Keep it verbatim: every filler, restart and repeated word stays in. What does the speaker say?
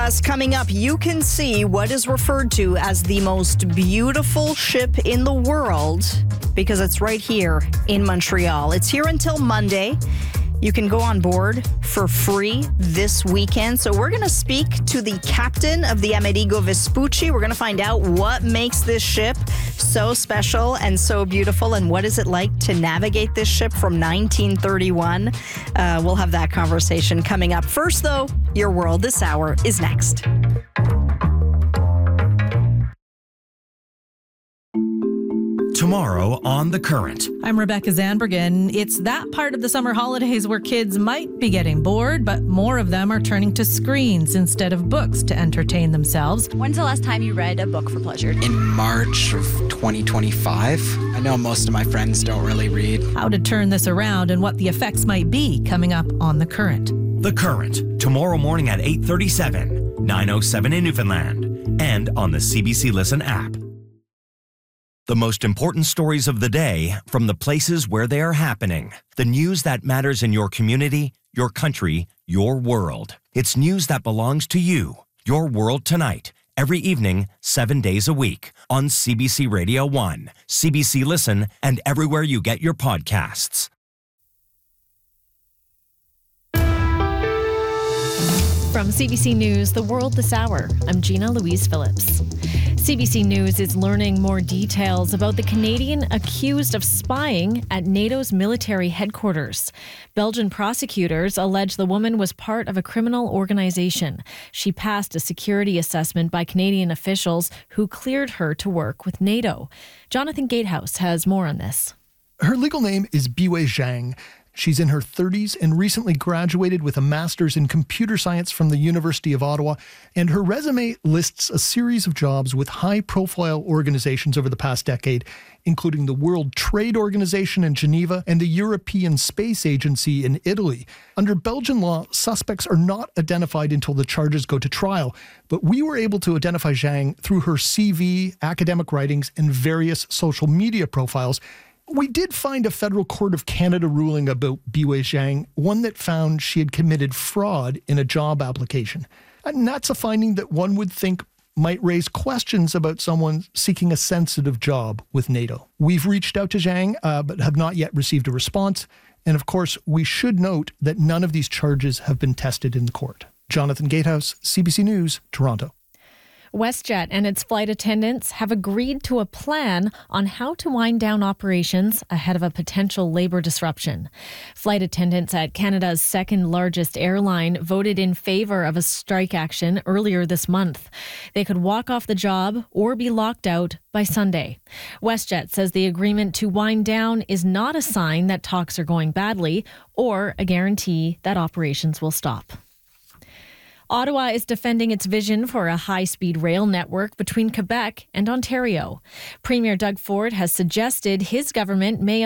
As coming up, you can see what is referred to as the most beautiful ship in the world because it's right here in Montreal. It's here until Monday. You can go on board for free this weekend. So we're going to speak to the captain of the Amerigo Vespucci. We're going to find out what makes this ship so special and so beautiful, and what is it like to navigate this ship from nineteen thirty-one. Uh, we'll have that conversation coming up. First, though, Your World This Hour is next. Tomorrow on The Current. I'm Rebecca Zandbergen. It's that part of the summer holidays where kids might be getting bored, but more of them are turning to screens instead of books to entertain themselves. When's the last time you read a book for pleasure? In March of twenty twenty-five. I know most of my friends don't really read. How to turn this around and what the effects might be coming up on The Current. The Current, tomorrow morning at eight thirty-seven, nine oh seven in Newfoundland, and on the C B C Listen app. The most important stories of the day from the places where they are happening. The news that matters in your community, your country, your world. It's news that belongs to you. Your World Tonight. Every evening, seven days a week. On C B C Radio one, C B C Listen, and everywhere you get your podcasts. From C B C News, The World This Hour, I'm Gina Louise Phillips. C B C News is learning more details about the Canadian accused of spying at NATO's military headquarters. Belgian prosecutors allege the woman was part of a criminal organization. She passed a security assessment by Canadian officials who cleared her to work with NATO. Jonathan Gatehouse has more on this. Her legal name is Biwei Zhang. She's in her thirties and recently graduated with a master's in computer science from the University of Ottawa, and her resume lists a series of jobs with high-profile organizations over the past decade, including the World Trade Organization in Geneva and the European Space Agency in Italy. Under Belgian law, suspects are not identified until the charges go to trial, but we were able to identify Zhang through her C V, academic writings, and various social media profiles. We did find a federal court of Canada ruling about Biwei Zhang, one that found she had committed fraud in a job application. And that's a finding that one would think might raise questions about someone seeking a sensitive job with NATO. We've reached out to Zhang, uh, but have not yet received a response. And of course, we should note that none of these charges have been tested in the court. Jonathan Gatehouse, C B C News, Toronto. WestJet and its flight attendants have agreed to a plan on how to wind down operations ahead of a potential labor disruption. Flight attendants at Canada's second largest airline voted in favor of a strike action earlier this month. They could walk off the job or be locked out by Sunday. WestJet says the agreement to wind down is not a sign that talks are going badly or a guarantee that operations will stop. Ottawa is defending its vision for a high-speed rail network between Quebec and Ontario. Premier Doug Ford has suggested his government may